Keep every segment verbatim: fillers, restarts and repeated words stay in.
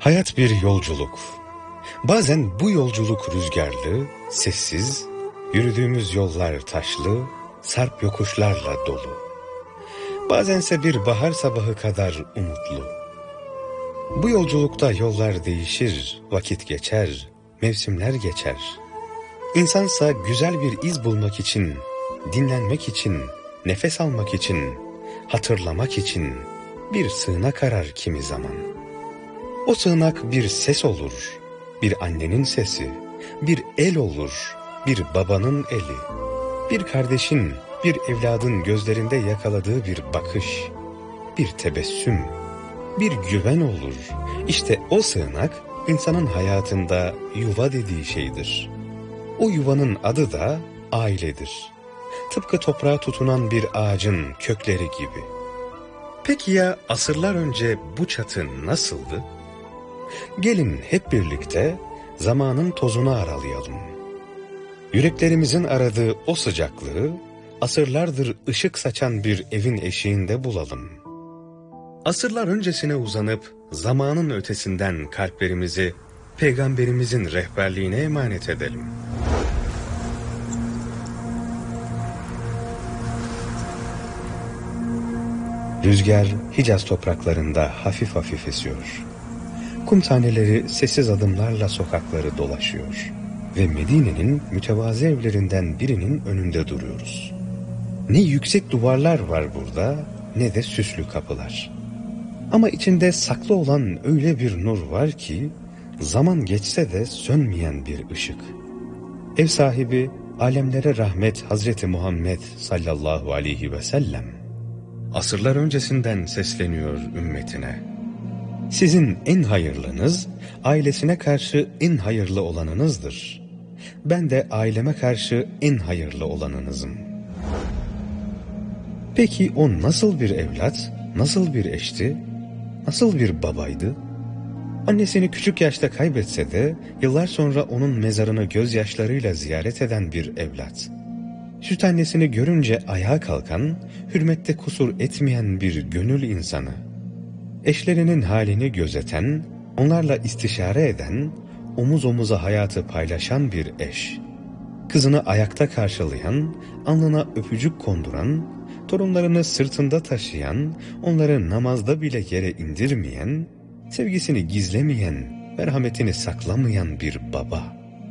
Hayat bir yolculuk. Bazen bu yolculuk rüzgarlı, sessiz, yürüdüğümüz yollar taşlı, sarp yokuşlarla dolu. Bazense bir bahar sabahı kadar umutlu. Bu yolculukta yollar değişir, vakit geçer, mevsimler geçer. İnsansa güzel bir iz bulmak için, dinlenmek için, nefes almak için, hatırlamak için bir sığınak arar kimi zaman. O sığınak bir ses olur, bir annenin sesi, bir el olur, bir babanın eli, bir kardeşin, bir evladın gözlerinde yakaladığı bir bakış, bir tebessüm, bir güven olur. İşte o sığınak insanın hayatında yuva dediği şeydir. O yuvanın adı da ailedir. Tıpkı toprağa tutunan bir ağacın kökleri gibi. Peki ya asırlar önce bu çatı nasıldı? Gelin hep birlikte zamanın tozunu aralayalım. Yüreklerimizin aradığı o sıcaklığı asırlardır ışık saçan bir evin eşiğinde bulalım. Asırlar öncesine uzanıp zamanın ötesinden kalplerimizi Peygamberimizin rehberliğine emanet edelim. Rüzgar Hicaz topraklarında hafif hafif esiyor. Kum taneleri sessiz adımlarla sokakları dolaşıyor ve Medine'nin mütevazı evlerinden birinin önünde duruyoruz. Ne yüksek duvarlar var burada, ne de süslü kapılar. Ama içinde saklı olan öyle bir nur var ki, zaman geçse de sönmeyen bir ışık. Ev sahibi, alemlere rahmet Hazreti Muhammed sallallahu aleyhi ve sellem, asırlar öncesinden sesleniyor ümmetine. Sizin en hayırlınız, ailesine karşı en hayırlı olanınızdır. Ben de aileme karşı en hayırlı olanınızım. Peki o nasıl bir evlat, nasıl bir eşti, nasıl bir babaydı? Annesini küçük yaşta kaybetse de yıllar sonra onun mezarını gözyaşlarıyla ziyaret eden bir evlat. Süt annesini görünce ayağa kalkan, hürmette kusur etmeyen bir gönül insanı. Eşlerinin halini gözeten, onlarla istişare eden, omuz omuza hayatı paylaşan bir eş. Kızını ayakta karşılayan, alnına öpücük konduran, torunlarını sırtında taşıyan, onları namazda bile yere indirmeyen, sevgisini gizlemeyen, merhametini saklamayan bir baba.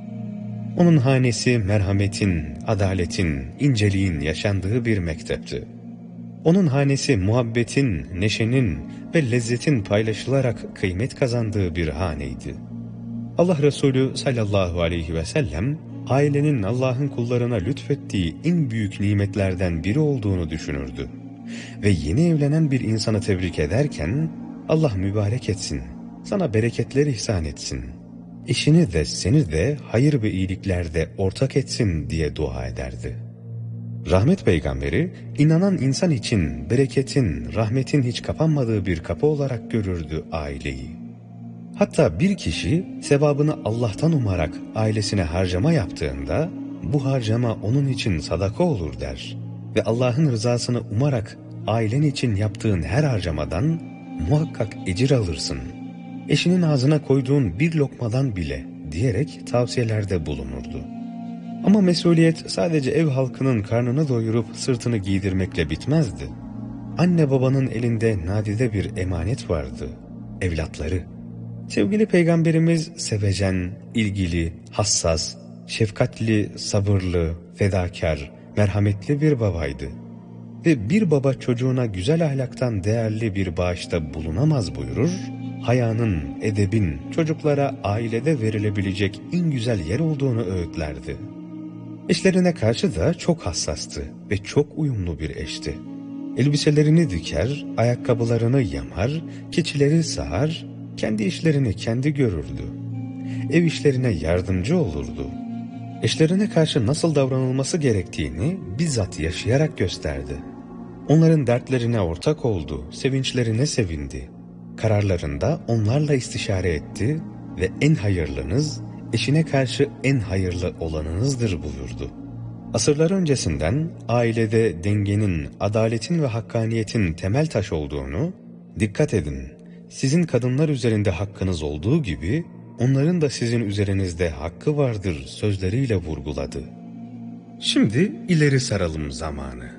Onun hanesi merhametin, adaletin, inceliğin yaşandığı bir mektepti. Onun hanesi muhabbetin, neşenin ve lezzetin paylaşılarak kıymet kazandığı bir haneydi. Allah Resulü sallallahu aleyhi ve sellem, ailenin Allah'ın kullarına lütfettiği en büyük nimetlerden biri olduğunu düşünürdü. Ve yeni evlenen bir insanı tebrik ederken, Allah mübarek etsin, sana bereketler ihsan etsin, eşini de seni de hayır ve iyiliklerde ortak etsin diye dua ederdi. Rahmet peygamberi, inanan insan için bereketin, rahmetin hiç kapanmadığı bir kapı olarak görürdü aileyi. Hatta bir kişi sevabını Allah'tan umarak ailesine harcama yaptığında, bu harcama onun için sadaka olur der ve Allah'ın rızasını umarak ailen için yaptığın her harcamadan muhakkak ecir alırsın. Eşinin ağzına koyduğun bir lokmadan bile diyerek tavsiyelerde bulunurdu. Ama mesuliyet sadece ev halkının karnını doyurup sırtını giydirmekle bitmezdi. Anne babanın elinde nadide bir emanet vardı, evlatları. Sevgili Peygamberimiz sevecen, ilgili, hassas, şefkatli, sabırlı, fedakar, merhametli bir babaydı. Ve bir baba çocuğuna güzel ahlaktan değerli bir bağışta bulunamaz buyurur, hayanın, edebin çocuklara ailede verilebilecek en güzel yer olduğunu öğütlerdi. Eşlerine karşı da çok hassastı ve çok uyumlu bir eşti. Elbiselerini diker, ayakkabılarını yamar, keçileri sağar, kendi işlerini kendi görürdü. Ev işlerine yardımcı olurdu. Eşlerine karşı nasıl davranılması gerektiğini bizzat yaşayarak gösterdi. Onların dertlerine ortak oldu, sevinçlerine sevindi. Kararlarında onlarla istişare etti ve en hayırlınız, eşine karşı en hayırlı olanınızdır buyurdu. Asırlar öncesinden ailede dengenin, adaletin ve hakkaniyetin temel taş olduğunu, dikkat edin, sizin kadınlar üzerinde hakkınız olduğu gibi, onların da sizin üzerinizde hakkı vardır sözleriyle vurguladı. Şimdi ileri saralım zamanı.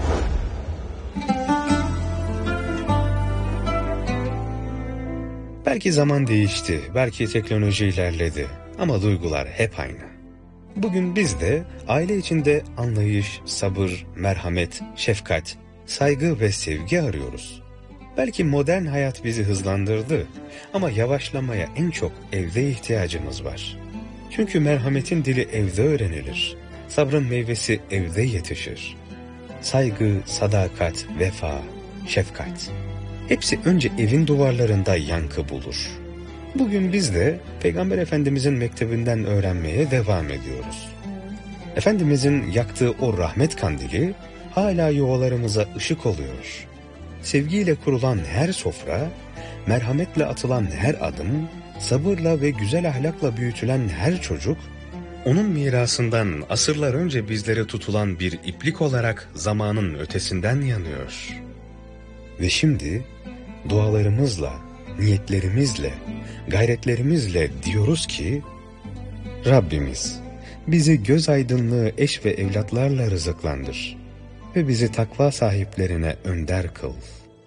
Belki zaman değişti, belki teknoloji ilerledi ama duygular hep aynı. Bugün biz de aile içinde anlayış, sabır, merhamet, şefkat, saygı ve sevgi arıyoruz. Belki modern hayat bizi hızlandırdı ama yavaşlamaya en çok evde ihtiyacımız var. Çünkü merhametin dili evde öğrenilir, sabrın meyvesi evde yetişir. Saygı, sadakat, vefa, şefkat, hepsi önce evin duvarlarında yankı bulur. Bugün biz de Peygamber Efendimizin mektebinden öğrenmeye devam ediyoruz. Efendimizin yaktığı o rahmet kandili hala yuvalarımıza ışık oluyor. Sevgiyle kurulan her sofra, merhametle atılan her adım, sabırla ve güzel ahlakla büyütülen her çocuk, onun mirasından asırlar önce bizlere tutulan bir iplik olarak zamanın ötesinden yanıyor. Ve şimdi dualarımızla, niyetlerimizle, gayretlerimizle diyoruz ki, Rabbimiz bizi göz aydınlığı eş ve evlatlarla rızıklandır ve bizi takva sahiplerine önder kıl.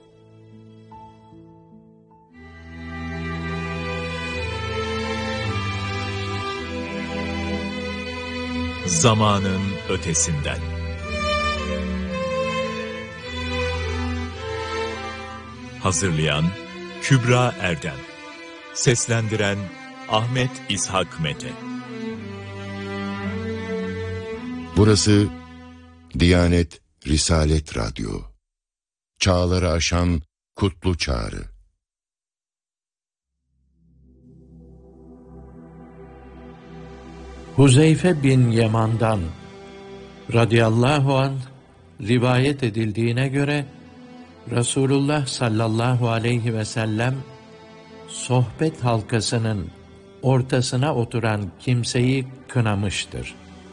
Zamanın ötesinden. Hazırlayan Kübra Erdem. Seslendiren Ahmet İshak Mete. Burası Diyanet Risalet Radyo. Çağları aşan kutlu çağrı. Huzeyfe bin Yaman'dan radıyallahu anh rivayet edildiğine göre Resulullah sallallahu aleyhi ve sellem sohbet halkasının ortasına oturan kimseyi kınamıştır.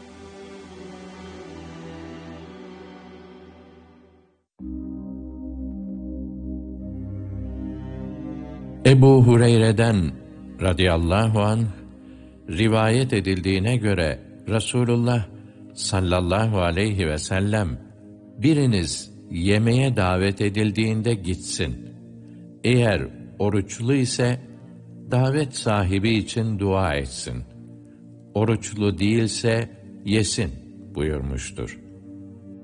Ebu Hureyre'den radıyallahu anh rivayet edildiğine göre Resulullah sallallahu aleyhi ve sellem biriniz yemeğe davet edildiğinde gitsin. Eğer oruçlu ise davet sahibi için dua etsin. Oruçlu değilse yesin buyurmuştur.